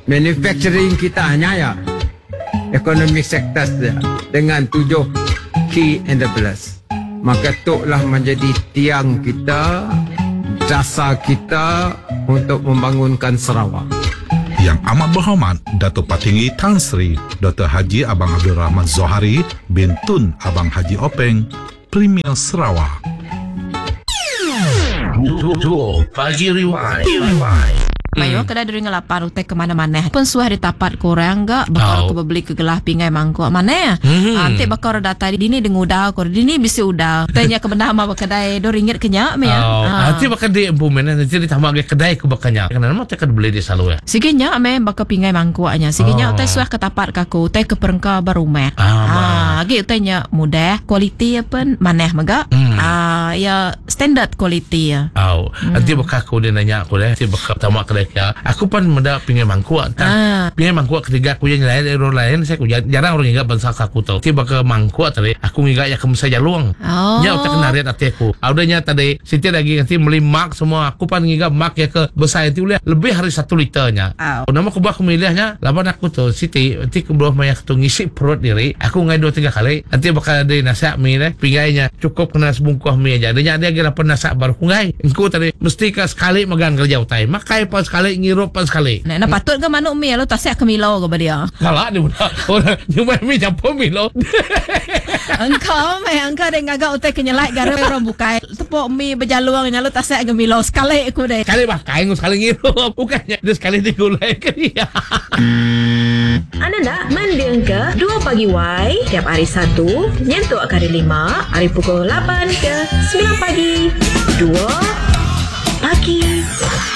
manufacturing kita hanya ya economic sectors dia dengan 7 key enablers. Maka itulah menjadi tiang kita, jasa kita untuk membangunkan Sarawak. Yang amat berhormat Datuk Patinggi Tan Sri Dr. Haji Abang Abdul Rahman Zohari bin Tun Abang Haji Openg, Premier Sarawak. Pagi Rewind. Mayo kada dari ngelapan utek ke mana-mana. Pun suah di tapat korang enggak bakal ko beli ke gelah pingai mangkuk mana ya. Ante bakal data dini dengudah kor dini bisi udah. Tanya ke benda ma kedai do ringgit kenyak me ya. Nanti bakal di implement nanti ditambah ke kedai ke bakanya. Karena nama tekan beli di selalu ya. Siginya me bakal pingai mangkuknya. Siginya utek suah ke tapat kaku utek ke perengka barumet. Agi utenya mudah quality apa maneh maga. Ya standard quality ya. Nanti bakal aku dia nanya aku deh. Nanti bakal tamak kedai ya. Aku pun mendak pingai mangkuk. Pingai mangkuk ketiga aku yang lain orang lain saya aku jarang orang ingat bangsa aku tahu. Tiba ke mangkuk tadi aku ingat ya kamu saja luang. Nya utak narik hati aku. Audanya tadi Siti lagi nanti beli mak semua. Aku pun ingat mak ya ke besar itu lebih hari 1 liternya. Nama aku aku milihnya lawan aku tuh Siti nanti ke bawah maya tu ngisi perut diri. Aku ngai 2-3 kali. Nanti bakal ada nasi mie deh. Pingainya cukup kena sebungkus mie aja. Adanya dia kira nasi baru ngai. Engkau tadi mesti ke sekali magan kerja utai. Makai pas sekali ngirup pas sekali. Nah, patut ke manuk mi lo tasek ke milo ke dia. Kalah dia budak. Orang cuma mi campur milo. Engkau deh ngagak utek kenyelai gara orang bukai. Tepuk mi berjaluang nyalo tasek ke milo sekali aku deh. Sekali pakai sekali ngirup. Bukannya dia sekali digulai ke dia. Anda nak mendengar 2 Pagi Y tiap hari Sabtu nyentuh hari 5 hari pukul 8 ke 9 pagi. 2 Pagi